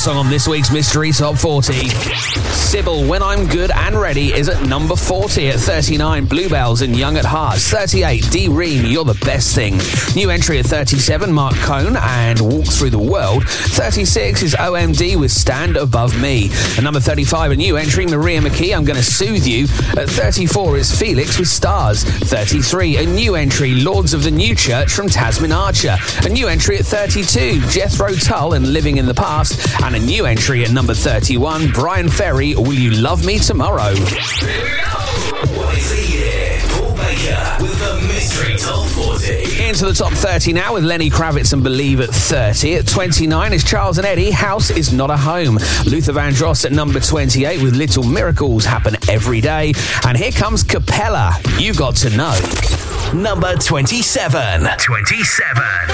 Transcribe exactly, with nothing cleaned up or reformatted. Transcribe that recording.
First song on this week's Mystery Top forty. Sybil, When I'm Good and Ready, is at number forty. At thirty-nine, Bluebells and Young at Heart. thirty-eight, D Ream, You're the Best Thing. New entry at thirty-seven, Mark Cohn and Walk Through the World. thirty-six is O M D with Stand Above Me. At number thirty-five, a new entry, Maria McKee, I'm Gonna Soothe You. At thirty-four is Felix with Stars. thirty-three, a new entry, Lords of the New Church from Tasmin Archer. A new entry at thirty-two, Jethro Tull and Living in the Past. And a new entry at number thirty-one, Brian Ferry, Will You Love Me Tomorrow? Here we go. What is the year? Paul Baker with the Mystery Top forty. Into the top thirty now with Lenny Kravitz and Believe at thirty. At twenty-nine is Charles and Eddie, House Is Not a Home. Luther Vandross at number twenty-eight with Little Miracles Happen Every Day. And here comes Capella, You Got to Know. Number twenty-seven. twenty-seven.